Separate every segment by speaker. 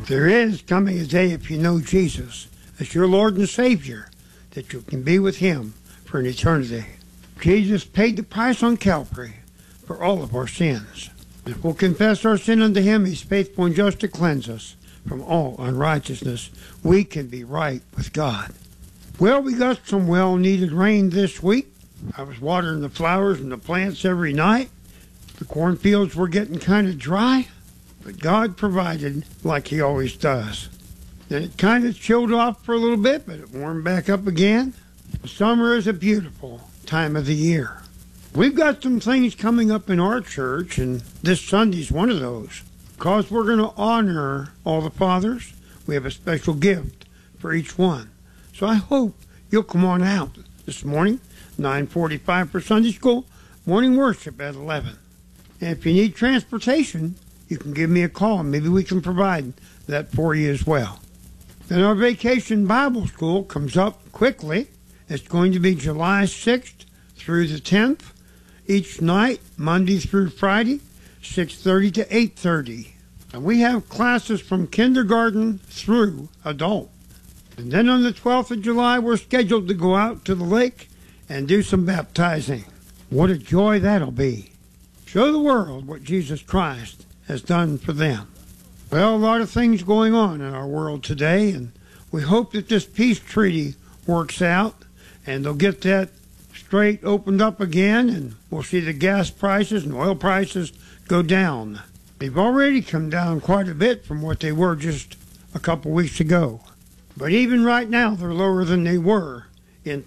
Speaker 1: There is coming a day, if you know Jesus as your Lord and Savior, that you can be with Him for an eternity. Jesus paid the price on Calvary for all of our sins. If we'll confess our sin unto Him, He's faithful and just to cleanse us from all unrighteousness. We can be right with God. Well, we got some well-needed rain this week. I was watering the flowers and the plants every night. The cornfields were getting kind of dry, but God provided like He always does. Then it kind of chilled off for a little bit, but it warmed back up again. Summer is a beautiful time of the year. We've got some things coming up in our church, and this Sunday's one of those. Because we're going to honor all the fathers, we have a special gift for each one. So I hope you'll come on out this morning, 9:45 for Sunday school, morning worship at 11. And if you need transportation, you can give me a call, and maybe we can provide that for you as well. Then our Vacation Bible School comes up quickly. It's going to be July 6th through the 10th, each night, Monday through Friday, 6:30 to 8:30. And we have classes from kindergarten through adult. And then on the 12th of July, we're scheduled to go out to the lake and do some baptizing. What a joy that'll be. Show the world what Jesus Christ has done for them. Well, a lot of things going on in our world today, and we hope that this peace treaty works out and they'll get that strait opened up again, and we'll see the gas prices and oil prices go down. They've already come down quite a bit from what they were just a couple weeks ago. But even right now, they're lower than they were in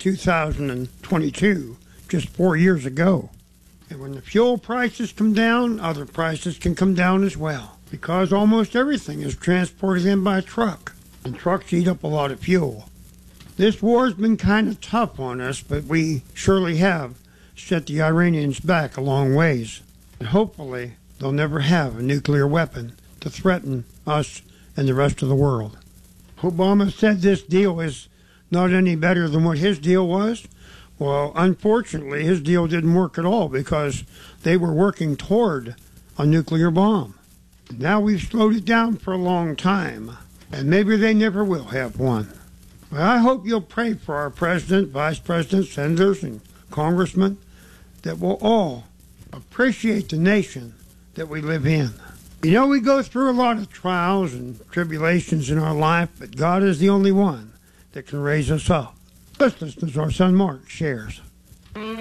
Speaker 1: 2022, just 4 years ago. And when the fuel prices come down, other prices can come down as well, because almost everything is transported in by truck, and trucks eat up a lot of fuel. This war's been kind of tough on us, but we surely have set the Iranians back a long ways. And hopefully, they'll never have a nuclear weapon to threaten us and the rest of the world. Obama said this deal is not any better than what his deal was. Well, unfortunately, his deal didn't work at all because they were working toward a nuclear bomb. Now we've slowed it down for a long time, and maybe they never will have one. Well, I hope you'll pray for our president, vice president, senators, and congressmen, that we'll all appreciate the nation that we live in. You know, we go through a lot of trials and tribulations in our life, but God is the only one that can raise us up. Let's listen as our son Mark shares.